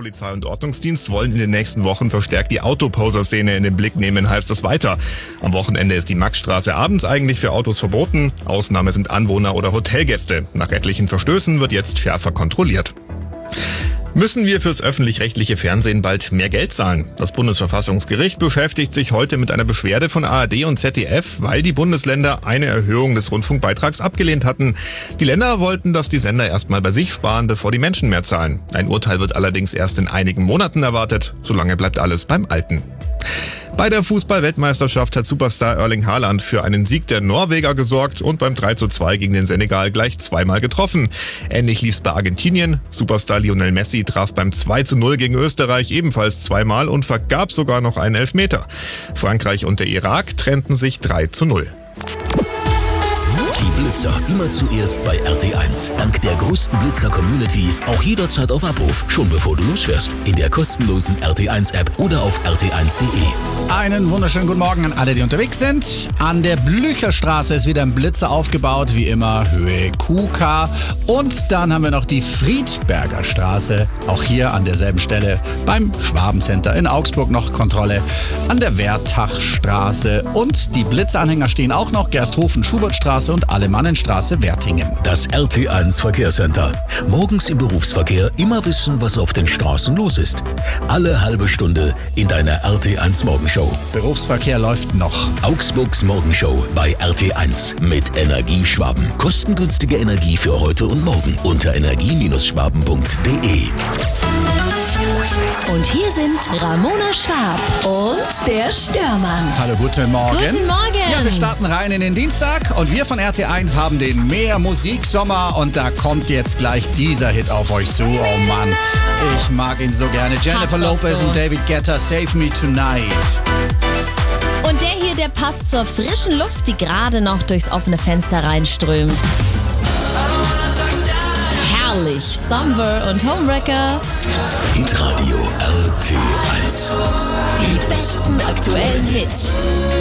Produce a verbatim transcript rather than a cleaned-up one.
Polizei und Ordnungsdienst wollen in den nächsten Wochen verstärkt die Autoposer-Szene in den Blick nehmen, heißt es weiter. Am Wochenende ist die Maxstraße abends eigentlich für Autos verboten. Ausnahme sind Anwohner oder Hotelgäste. Nach etlichen Verstößen wird jetzt schärfer kontrolliert. Müssen wir fürs öffentlich-rechtliche Fernsehen bald mehr Geld zahlen? Das Bundesverfassungsgericht beschäftigt sich heute mit einer Beschwerde von A R D und Z D F, weil die Bundesländer eine Erhöhung des Rundfunkbeitrags abgelehnt hatten. Die Länder wollten, dass die Sender erstmal bei sich sparen, bevor die Menschen mehr zahlen. Ein Urteil wird allerdings erst in einigen Monaten erwartet. Solange bleibt alles beim Alten. Bei der Fußball-Weltmeisterschaft hat Superstar Erling Haaland für einen Sieg der Norweger gesorgt und beim drei zu zwei gegen den Senegal gleich zweimal getroffen. Ähnlich lief's bei Argentinien. Superstar Lionel Messi traf beim zwei zu null gegen Österreich ebenfalls zweimal und vergab sogar noch einen Elfmeter. Frankreich und der Irak trennten sich drei zu null. Die Blitzer immer zuerst bei R T eins. Dank der größten Blitzer-Community auch jederzeit auf Abruf, schon bevor du losfährst. In der kostenlosen R T eins App oder auf r t eins punkt de. Einen wunderschönen guten Morgen an alle, die unterwegs sind. An der Blücherstraße ist wieder ein Blitzer aufgebaut, wie immer Höhe Q K. Und dann haben wir noch die Friedberger Straße, auch hier an derselben Stelle beim Schwabencenter in Augsburg noch Kontrolle. An der Wertachstraße und die Blitzeranhänger stehen auch noch, Gersthofen-Schubertstraße und Alemannenstraße, Wertingen. Das R T eins Verkehrscenter. Morgens im Berufsverkehr immer wissen, was auf den Straßen los ist. Alle halbe Stunde in deiner R T eins Morgenshow. Berufsverkehr läuft noch. Augsburgs Morgenshow bei R T eins mit Energie Schwaben. Kostengünstige Energie für heute und morgen unter energie Schwaben punkt de. Und hier sind Ramona Schwab und der Störmann. Hallo, guten Morgen. Guten Morgen. Ja, wir starten rein in den Dienstag und wir von R T eins haben den Mehr Musiksommer und da kommt jetzt gleich dieser Hit auf euch zu. Oh Mann, ich mag ihn so gerne. Jennifer Lopez so. Und David Guetta, Save Me Tonight. Und der hier, der passt zur frischen Luft, die gerade noch durchs offene Fenster reinströmt. Herrlich, Somber und Homewrecker. Hitradio R T eins. Die besten aktuellen Hits.